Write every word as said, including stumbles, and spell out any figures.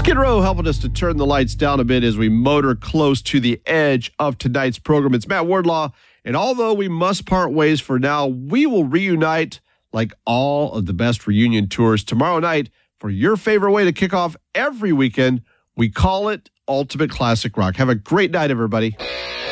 Skid Row helping us to turn the lights down a bit as we motor close to the edge of tonight's program. It's Matt Wardlaw, and although we must part ways for now, we will reunite like all of the best reunion tours tomorrow night for your favorite way to kick off every weekend. We call it Ultimate Classic Rock. Have a great night, everybody.